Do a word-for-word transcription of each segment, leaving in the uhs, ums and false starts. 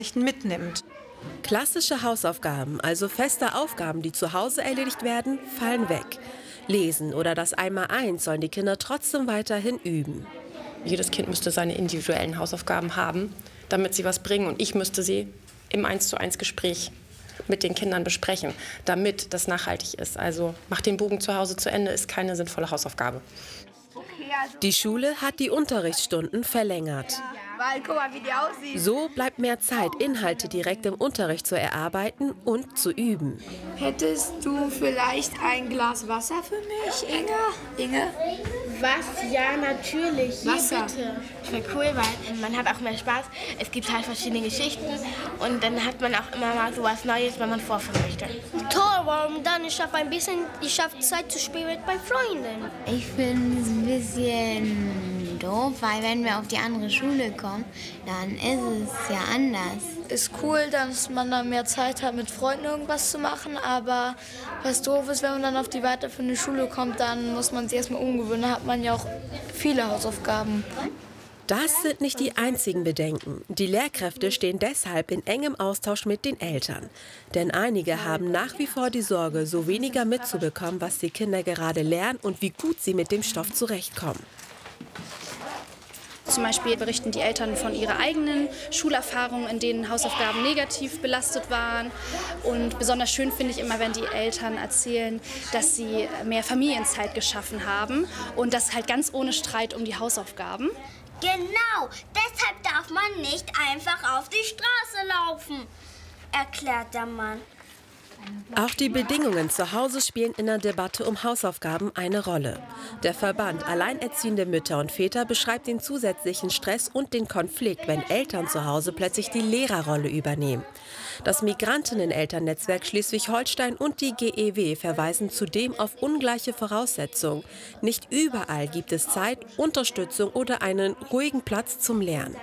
mitnimmt. Klassische Hausaufgaben, also feste Aufgaben, die zu Hause erledigt werden, fallen weg. Lesen oder das Einmaleins sollen die Kinder trotzdem weiterhin üben. Jedes Kind müsste seine individuellen Hausaufgaben haben, damit sie was bringen. Und ich müsste sie im eins zu eins Gespräch mit den Kindern besprechen, damit das nachhaltig ist. Also macht den Bogen zu Hause zu Ende, ist keine sinnvolle Hausaufgabe. Die Schule hat die Unterrichtsstunden verlängert. Weil, guck mal, wie die aussieht. So bleibt mehr Zeit, Inhalte direkt im Unterricht zu erarbeiten und zu üben. Hättest du vielleicht ein Glas Wasser für mich, Inge? Inge? Was? Ja, natürlich. Hier, Wasser. bitte. Das wäre cool, weil man hat auch mehr Spaß. Es gibt halt verschiedene Geschichten und dann hat man auch immer mal so was Neues, wenn man vorführen möchte. Toll, warum dann? Ich habe ein bisschen, ich habe Zeit zu spielen mit meinen Freunden. Ich finde es ein bisschen doof, weil wenn wir auf die andere Schule kommen, dann ist es ja anders. Ist cool, dass man dann mehr Zeit hat, mit Freunden irgendwas zu machen, aber was doof ist, wenn man dann auf die weiterführende Schule kommt, dann muss man sich erstmal umgewöhnen, da hat man ja auch viele Hausaufgaben. Das sind nicht die einzigen Bedenken. Die Lehrkräfte stehen deshalb in engem Austausch mit den Eltern. Denn einige haben nach wie vor die Sorge, so weniger mitzubekommen, was die Kinder gerade lernen und wie gut sie mit dem Stoff zurechtkommen. Zum Beispiel berichten die Eltern von ihrer eigenen Schulerfahrung, in denen Hausaufgaben negativ belastet waren. Und besonders schön finde ich immer, wenn die Eltern erzählen, dass sie mehr Familienzeit geschaffen haben. Und das halt ganz ohne Streit um die Hausaufgaben. Genau, deshalb darf man nicht einfach auf die Straße laufen, erklärt der Mann. Auch die Bedingungen zu Hause spielen in der Debatte um Hausaufgaben eine Rolle. Der Verband Alleinerziehende Mütter und Väter beschreibt den zusätzlichen Stress und den Konflikt, wenn Eltern zu Hause plötzlich die Lehrerrolle übernehmen. Das Migrantinnen-Elternnetzwerk Schleswig-Holstein und die G E W verweisen zudem auf ungleiche Voraussetzungen. Nicht überall gibt es Zeit, Unterstützung oder einen ruhigen Platz zum Lernen.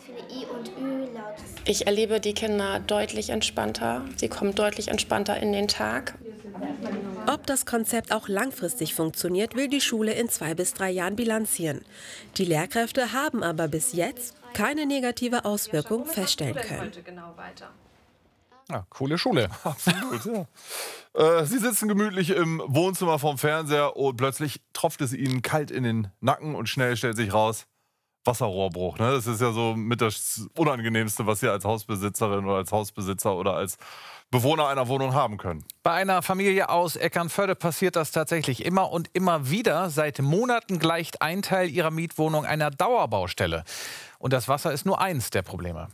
Ich erlebe die Kinder deutlich entspannter. Sie kommen deutlich entspannter in den Tag. Ob das Konzept auch langfristig funktioniert, will die Schule in zwei bis drei Jahren bilanzieren. Die Lehrkräfte haben aber bis jetzt keine negative Auswirkung feststellen können. Ja, coole Schule. Absolut, ja. äh, Sie sitzen gemütlich im Wohnzimmer vorm Fernseher und plötzlich tropft es Ihnen kalt in den Nacken und schnell stellt sich raus, Wasserrohrbruch. Ne? Das ist ja so mit das Unangenehmste, was Sie als Hausbesitzerin oder als Hausbesitzer oder als Bewohner einer Wohnung haben können. Bei einer Familie aus Eckernförde passiert das tatsächlich immer und immer wieder. Seit Monaten gleicht ein Teil ihrer Mietwohnung einer Dauerbaustelle. Und das Wasser ist nur eins der Probleme.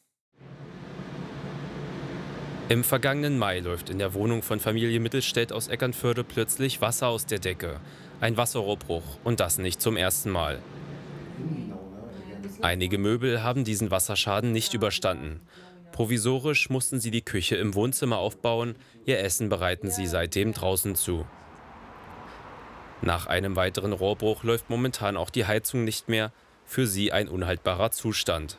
Im vergangenen Mai läuft in der Wohnung von Familie Mittelstädt aus Eckernförde plötzlich Wasser aus der Decke. Ein Wasserrohrbruch und das nicht zum ersten Mal. Einige Möbel haben diesen Wasserschaden nicht überstanden. Provisorisch mussten sie die Küche im Wohnzimmer aufbauen, ihr Essen bereiten sie seitdem draußen zu. Nach einem weiteren Rohrbruch läuft momentan auch die Heizung nicht mehr, für sie ein unhaltbarer Zustand.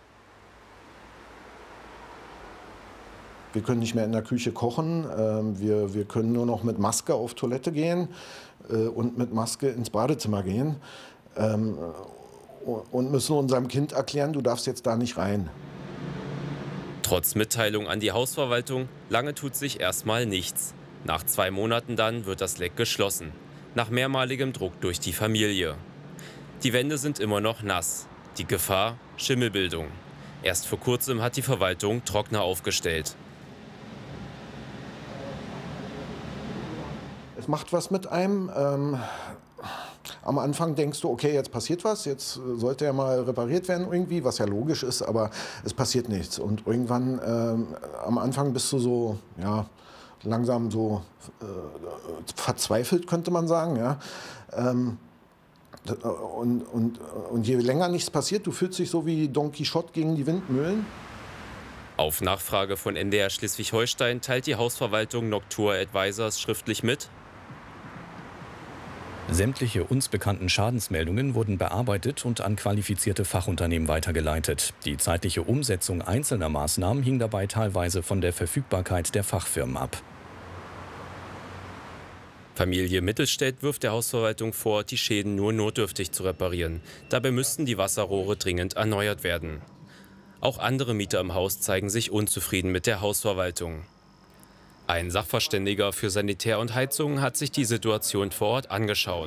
Wir können nicht mehr in der Küche kochen, wir, wir können nur noch mit Maske auf Toilette gehen und mit Maske ins Badezimmer gehen. Und müssen unserem Kind erklären, du darfst jetzt da nicht rein. Trotz Mitteilung an die Hausverwaltung, lange tut sich erstmal nichts. Nach zwei Monaten dann wird das Leck geschlossen. Nach mehrmaligem Druck durch die Familie. Die Wände sind immer noch nass. Die Gefahr: Schimmelbildung. Erst vor kurzem hat die Verwaltung Trockner aufgestellt. Es macht was mit einem. Ähm Am Anfang denkst du, okay, jetzt passiert was, jetzt sollte ja mal repariert werden irgendwie, was ja logisch ist, aber es passiert nichts. Und irgendwann, ähm, am Anfang bist du so, ja, langsam so äh, verzweifelt, könnte man sagen, ja. Ähm, und, und, und je länger nichts passiert, du fühlst dich so wie Don Quixote gegen die Windmühlen. Auf Nachfrage von N D R Schleswig-Holstein teilt die Hausverwaltung Noctua Advisors schriftlich mit: Sämtliche uns bekannten Schadensmeldungen wurden bearbeitet und an qualifizierte Fachunternehmen weitergeleitet. Die zeitliche Umsetzung einzelner Maßnahmen hing dabei teilweise von der Verfügbarkeit der Fachfirmen ab. Familie Mittelstädt wirft der Hausverwaltung vor, die Schäden nur notdürftig zu reparieren. Dabei müssten die Wasserrohre dringend erneuert werden. Auch andere Mieter im Haus zeigen sich unzufrieden mit der Hausverwaltung. Ein Sachverständiger für Sanitär und Heizung hat sich die Situation vor Ort angeschaut.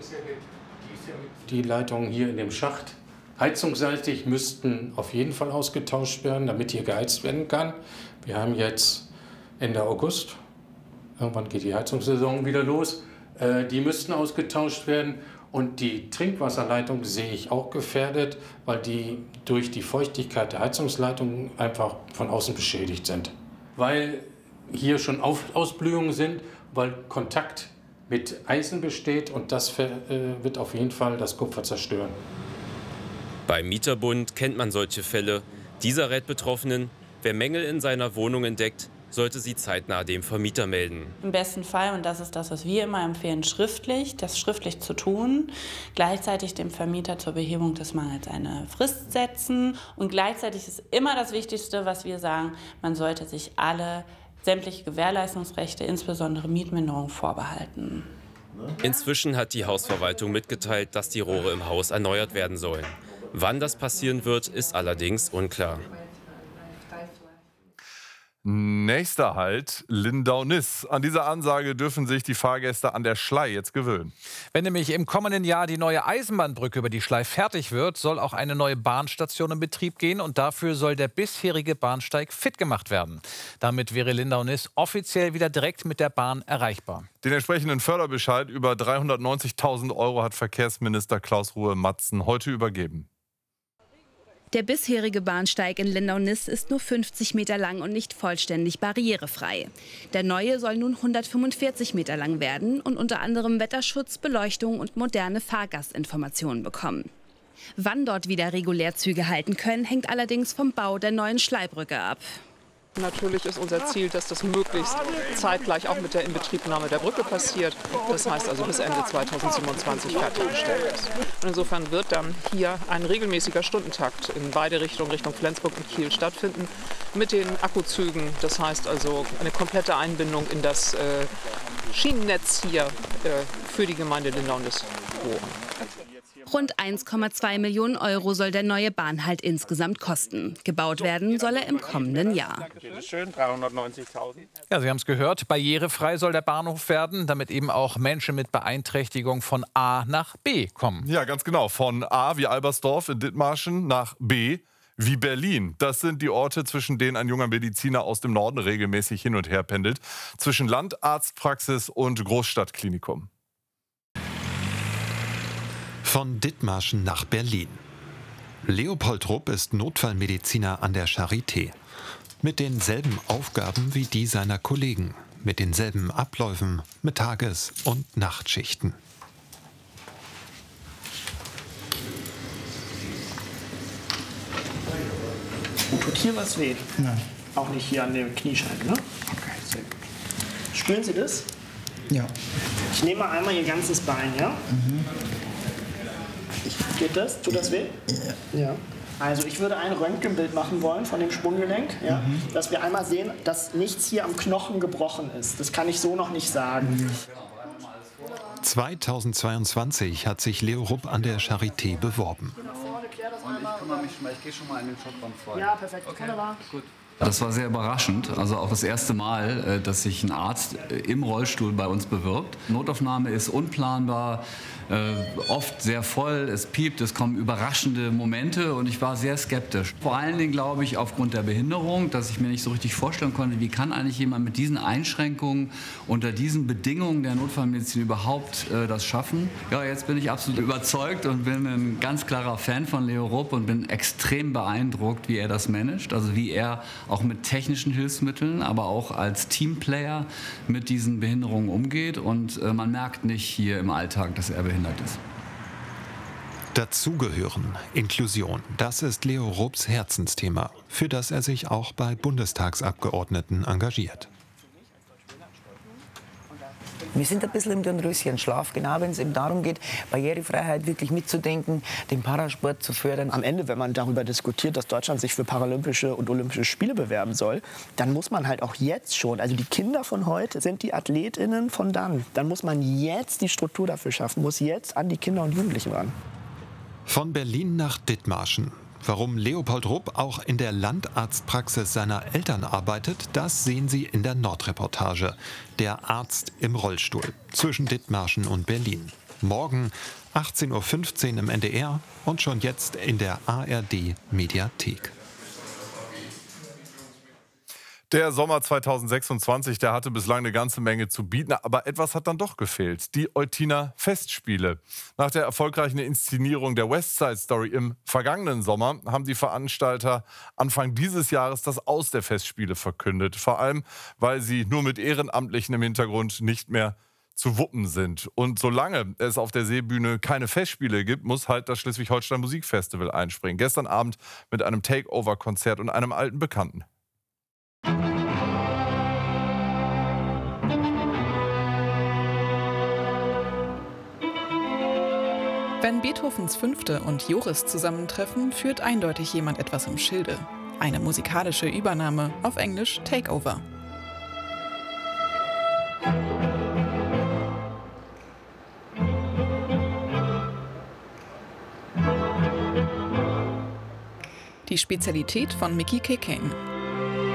Die Leitungen hier in dem Schacht heizungsseitig müssten auf jeden Fall ausgetauscht werden, damit hier geheizt werden kann. Wir haben jetzt Ende August, irgendwann geht die Heizungssaison wieder los. Äh, die müssten ausgetauscht werden. Und die Trinkwasserleitung sehe ich auch gefährdet, weil die durch die Feuchtigkeit der Heizungsleitung einfach von außen beschädigt sind. Weil hier schon Auf Ausblühungen sind, weil Kontakt mit Eisen besteht und das äh, wird auf jeden Fall das Kupfer zerstören. Beim Mieterbund kennt man solche Fälle. Dieser rät Betroffenen, wer Mängel in seiner Wohnung entdeckt, sollte sie zeitnah dem Vermieter melden. Im besten Fall, und das ist das, was wir immer empfehlen, schriftlich, das schriftlich zu tun, gleichzeitig dem Vermieter zur Behebung des Mangels eine Frist setzen. Und gleichzeitig ist immer das Wichtigste, was wir sagen, man sollte sich alle sämtliche Gewährleistungsrechte, insbesondere Mietminderung, vorbehalten. Inzwischen hat die Hausverwaltung mitgeteilt, dass die Rohre im Haus erneuert werden sollen. Wann das passieren wird, ist allerdings unklar. Nächster Halt, Lindau-Nisse. An dieser Ansage dürfen sich die Fahrgäste an der Schlei jetzt gewöhnen. Wenn nämlich im kommenden Jahr die neue Eisenbahnbrücke über die Schlei fertig wird, soll auch eine neue Bahnstation in Betrieb gehen und dafür soll der bisherige Bahnsteig fit gemacht werden. Damit wäre Lindau-Nisse offiziell wieder direkt mit der Bahn erreichbar. Den entsprechenden Förderbescheid über dreihundertneunzigtausend Euro hat Verkehrsminister Klaus Ruhe-Matzen heute übergeben. Der bisherige Bahnsteig in Lindau-Nisse ist nur fünfzig Meter lang und nicht vollständig barrierefrei. Der neue soll nun hundertfünfundvierzig Meter lang werden und unter anderem Wetterschutz, Beleuchtung und moderne Fahrgastinformationen bekommen. Wann dort wieder regulär Züge halten können, hängt allerdings vom Bau der neuen Schleibrücke ab. Natürlich ist unser Ziel, dass das möglichst zeitgleich auch mit der Inbetriebnahme der Brücke passiert. Das heißt also bis Ende zweitausendsiebenundzwanzig fertiggestellt ist. Und insofern wird dann hier ein regelmäßiger Stundentakt in beide Richtungen, Richtung Flensburg und Kiel stattfinden, mit den Akkuzügen. Das heißt also eine komplette Einbindung in das äh, Schienennetz hier äh, für die Gemeinde Lindau-Nisse. Rund eins Komma zwei Millionen Euro soll der neue Bahnhalt insgesamt kosten. Gebaut werden soll er im kommenden Jahr. Schön, dreihundertneunzigtausend. Ja, Sie haben es gehört, barrierefrei soll der Bahnhof werden, damit eben auch Menschen mit Beeinträchtigung von A nach B kommen. Ja, ganz genau. Von A wie Albersdorf in Dithmarschen nach B wie Berlin. Das sind die Orte, zwischen denen ein junger Mediziner aus dem Norden regelmäßig hin und her pendelt. Zwischen Landarztpraxis und Großstadtklinikum. Von Dithmarschen nach Berlin. Leopold Rupp ist Notfallmediziner an der Charité. Mit denselben Aufgaben wie die seiner Kollegen. Mit denselben Abläufen, mit Tages- und Nachtschichten. Tut hier was weh? Nein. Auch nicht hier an der Kniescheibe, ne? Okay, sehr gut. Spüren Sie das? Ja. Ich nehme mal einmal Ihr ganzes Bein, ja? Mhm. Geht das? Tut das weh? Ja. Ja. Also ich würde ein Röntgenbild machen wollen von dem Sprunggelenk, ja? Mhm. Dass wir einmal sehen, dass nichts hier am Knochen gebrochen ist. Das kann ich so noch nicht sagen. Mhm. zweitausendzweiundzwanzig hat sich Leo Rupp an der Charité beworben. Ich kümmere mich schon mal, ich gehe schon mal in den Schottland voll. Ja, perfekt. Okay. Wunderbar. Gut. Das war sehr überraschend. Also auch das erste Mal, dass sich ein Arzt im Rollstuhl bei uns bewirbt. Notaufnahme ist unplanbar, oft sehr voll, es piept, es kommen überraschende Momente und ich war sehr skeptisch. Vor allen Dingen glaube ich aufgrund der Behinderung, dass ich mir nicht so richtig vorstellen konnte, wie kann eigentlich jemand mit diesen Einschränkungen unter diesen Bedingungen der Notfallmedizin überhaupt äh, das schaffen. Ja, jetzt bin ich absolut überzeugt und bin ein ganz klarer Fan von Leo Rupp und bin extrem beeindruckt, wie er das managt, also wie er auch mit technischen Hilfsmitteln, aber auch als Teamplayer mit diesen Behinderungen umgeht und äh, man merkt nicht hier im Alltag, dass er behindert ist. Dazugehören, Inklusion, das ist Leo Rupps Herzensthema, für das er sich auch bei Bundestagsabgeordneten engagiert. Wir sind ein bisschen im Dornröschenschlaf, genau wenn es eben darum geht, Barrierefreiheit wirklich mitzudenken, den Parasport zu fördern. Am Ende, wenn man darüber diskutiert, dass Deutschland sich für Paralympische und Olympische Spiele bewerben soll, dann muss man halt auch jetzt schon, also die Kinder von heute sind die AthletInnen von dann. Dann muss man jetzt die Struktur dafür schaffen, muss jetzt an die Kinder und Jugendlichen ran. Von Berlin nach Dithmarschen, Warum Leopold Rupp auch in der Landarztpraxis seiner Eltern arbeitet, das sehen Sie in der Nordreportage. Der Arzt im Rollstuhl zwischen Dithmarschen und Berlin. Morgen achtzehn Uhr fünfzehn im N D R und schon jetzt in der A R D-Mediathek. Der Sommer zweitausendsechsundzwanzig, der hatte bislang eine ganze Menge zu bieten, aber etwas hat dann doch gefehlt. Die Eutiner Festspiele. Nach der erfolgreichen Inszenierung der West Side Story im vergangenen Sommer haben die Veranstalter Anfang dieses Jahres das Aus der Festspiele verkündet. Vor allem, weil sie nur mit Ehrenamtlichen im Hintergrund nicht mehr zu wuppen sind. Und solange es auf der Seebühne keine Festspiele gibt, muss halt das Schleswig-Holstein Musikfestival einspringen. Gestern Abend mit einem Takeover-Konzert und einem alten Bekannten. Wenn Beethovens Fünfte und Joris zusammentreffen, führt eindeutig jemand etwas im Schilde. Eine musikalische Übernahme, auf Englisch Takeover. Die Spezialität von Mickey K. Kane.